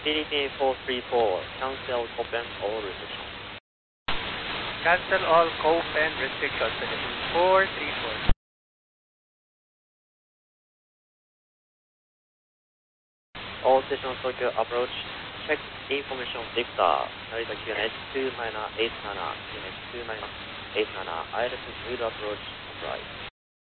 Philippine 434, cancel open all restrictions. Cancel all COPE and restrictions. Philippine 434. All stations Tokyo approach, check information Victor, Narita QNH 2-87, QNH 2-87, ILS will approach, right.